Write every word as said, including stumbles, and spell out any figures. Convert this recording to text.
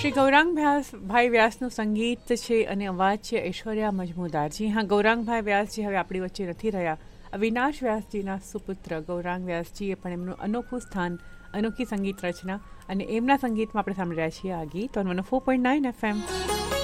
શ્રી ગૌરાંગ વ્યાસ ભાઈ વ્યાસનું સંગીત છે અને અવાજ છે ઐશ્વર્યા મજમુદારજી. હા, ગૌરાંગભાઈ વ્યાસજી હવે આપણી વચ્ચે નથી રહ્યા. અવિનાશ વ્યાસજીના સુપુત્ર ગૌરાંગ વ્યાસજીએ પણ એમનું અનોખું સ્થાન, અનોખી સંગીત રચના અને એમના સંગીતમાં આપણે સાંભળી રહ્યા છીએ આ ગીત on one four point nine F M.